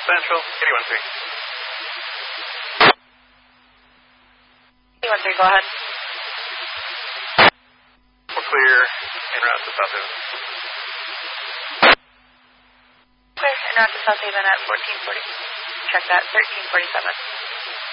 Central, 813. 813, go ahead. We're clear en route to South Haven. Clear en route to South Haven at 1440. Check that, 1347.